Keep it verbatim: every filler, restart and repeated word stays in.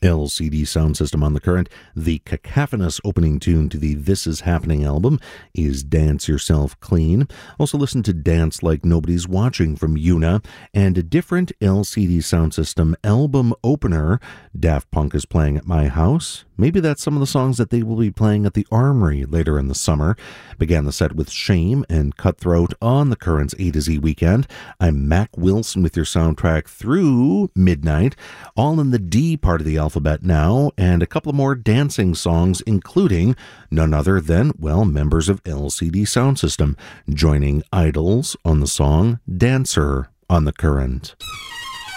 L C D Sound System on the Current. The cacophonous opening tune to the This Is Happening album is Dance Yourself Clean. Also listen to Dance Like Nobody's Watching from Yuna, and a different L C D Sound System album opener, Daft Punk is Playing at My House. Maybe that's some of the songs that they will be playing at the Armory later in the summer. Began the set with Shame and Cutthroat on the Current's A to Z weekend. I'm Mac Wilson with your soundtrack through midnight, all in the D part of the alphabet now, and a couple of more dancing songs, including none other than, well, members of L C D Sound System, joining Idols on the song Dancer on the Current.